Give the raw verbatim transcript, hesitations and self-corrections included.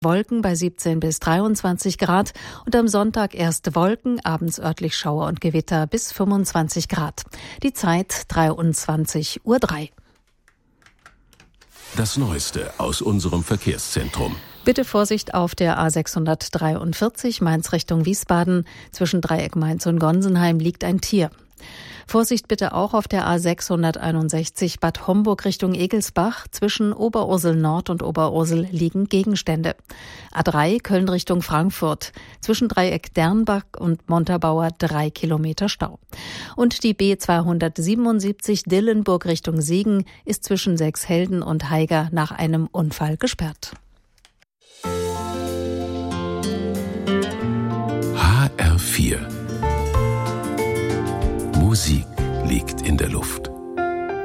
Wolken bei siebzehn bis dreiundzwanzig Grad und am Sonntag erste Wolken, abends örtlich Schauer und Gewitter bis fünfundzwanzig Grad. Die Zeit dreiundzwanzig Uhr drei. Das Neueste aus unserem Verkehrszentrum. Bitte Vorsicht auf der A sechshundertdreiundvierzig Mainz Richtung Wiesbaden. Zwischen Dreieck Mainz und Gonsenheim liegt ein Tier. Vorsicht bitte auch auf der A sechshunderteinundsechzig Bad Homburg Richtung Egelsbach. Zwischen Oberursel Nord und Oberursel liegen Gegenstände. A drei Köln Richtung Frankfurt. Zwischen Dreieck Dernbach und Montabaur drei Kilometer Stau. Und die B zweihundertsiebenundsiebzig Dillenburg Richtung Siegen ist zwischen Sechshelden und Haiger nach einem Unfall gesperrt. H R vier. Musik liegt in der Luft.